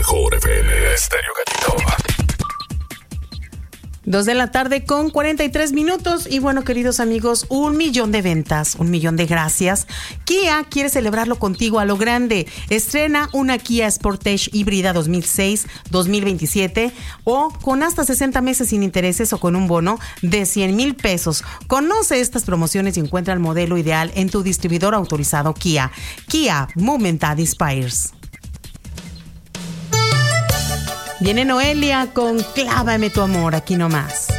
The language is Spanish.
mejor FM Estéreo Gatito. 2 de la tarde con 43 minutos. Y bueno, queridos amigos, 1 millón de ventas, 1 millón de gracias. Kia quiere celebrarlo contigo a lo grande. Estrena una Kia Sportage híbrida 2006-2027 o con hasta 60 meses sin intereses o con un bono de 100,000 pesos. Conoce estas promociones y encuentra el modelo ideal en tu distribuidor autorizado Kia. Kia, Movement that inspires. Viene Noelia con Clávame tu amor, aquí nomás.